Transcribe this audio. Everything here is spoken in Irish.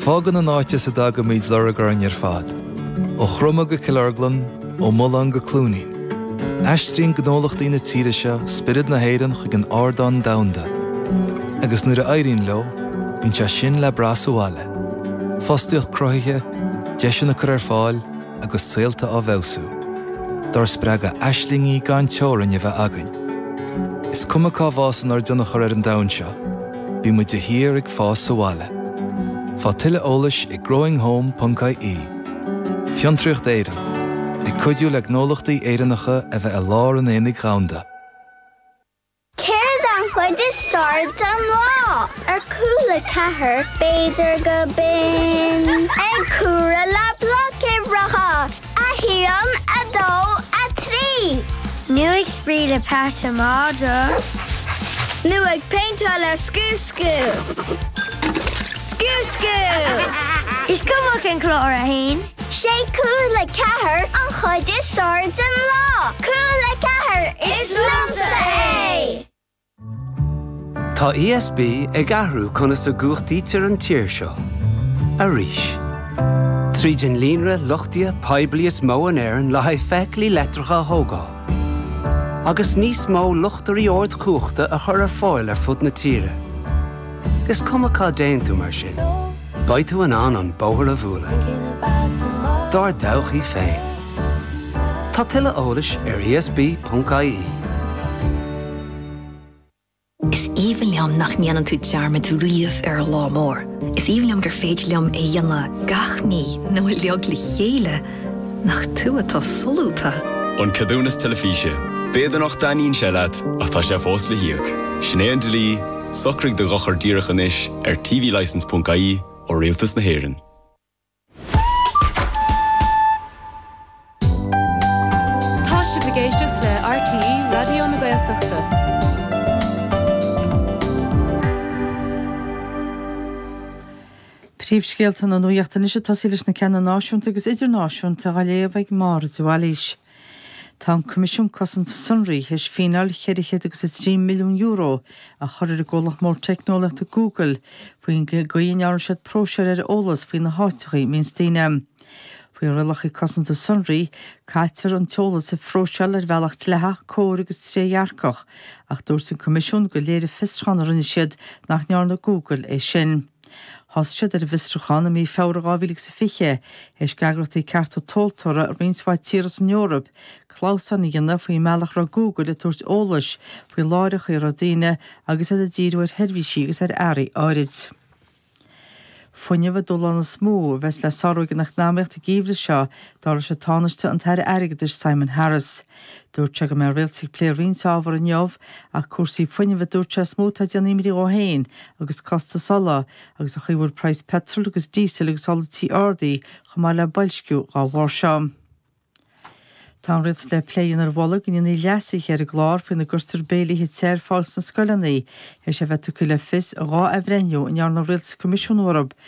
fágan an áite sa dag go míid leragar an ar fad. Ó chroma go Killarglan, ó Mullan go Clúnaí. Aistrín gnólachtaí na tíre se spirid na héireann chuig an ardán damhanda. Agus nuair a éiríonn leo, bíonn sé sin le brasúáile. Fostaíocht cruthaithe, deise na chur ar fáil agus saolta á bhebhsú. Dar spreaga aislingaí gan teorann a bheith againn. Is cumacá bhásan ar duna chur ar an damhan seo, bí muid de hir ag fás súáile. Fá tuile eolais i growinghome.ie. Fiontraocht éireann. Ag cuidiú le gnólachtaí éireannacha a bheith a lár an éananig ghaunda. Céir an chuid is sord an lá ar cúla cethir beidir go bin. Ag cúra le bloc i bhreacha a híon a dó a trí. Nu ag spríd a pat a máda. Nu ag peintá le scú-scú. Scú-scú! Is cumach an clár a hain? Sé cúla cethir an chuid is sord an lá. Cúla cethir is lumsa é! Tá ESB ag ahrú conas a gúchtaí tir an tír seo. A ríis. Tríd an líonra luchtaí poiblias mó an éireann le haidh feiclí letracha a thógá. Agus níos mó luchtarí ord cúchta a chur ar fáil ar fud na tíre. Gus cumacá déan tú mar sin. Baid tú an bóthar a bhuala. Dar dawchaí féin. Tá tuile eolais ar esb.ie. Is even liam nach níanaan tú dearmid riamh ar lámór. Is even liam gur féidir liam é dhéanana gach mí nó leog le chéile nach tú atá solúpa. An cadúnas telefíse. Béidir nach daíonn se leat ach tá sé fós le hiíoch. Sinné an delí, socraigh de gachar díreach anois ar tvlicense.ie ó Rialtas na hÉireann. Tá si bhgéisteach le RTE Radio na Gaeltachta. Príomhscéalta an nuachtain is tá sílas na ceanna náisiúnta agus idirnáisiúnta a léamh ag mar zuáilís. Tá an Comisiún Cosanta Sunraí is fíneáil cheirichéad agus €3 milliún a chuir a ggólach mór technolaachta Google faoin gaoineáir siad próseir ar ólas faoin na háitechaí míns daoine. Faoi rilacha Cosanta Sunraí caiitear an teolas a fróseil ar bhealach letha cóir agus tréhearcach ach dúirt san Comisiún go léir fistrachan rinne siad nach near na Google é sin. Thosisiad ar a fistrachan a mí feabhar gábhílig sa fiche is gagrachtaí ceart ó tóltóra a rionsmhaid tíras in Eorop, cláusan i gana faoi meallach ra Google a tuairt ólas faoi láireach ar a daine agus a díúir headmhísí agus ar airí áirid. Fuinneamh dul an smó bheits le saróig nach námeacht a gíomhre seo dála se tánaiste an teir airigadidir Simon Harris. Dúirte go mar réaltaigh léir rionsábhar an neamh ach cuasaí fuinneamh dúirte smóta deanimrí ó hain agus costa sola agus a chuúir preis petrol agus dísel agus solatí ordaí chumá le bailsciú á bhar seo. Tá an réaltas le pléin ar bhla in í leasaigh ar a glár faoin na gustar béalaithe téir fáils na scoileannaí é sé bheith acu le fis a gá a bhreiniú in ar na réaltas Comisiún Eorop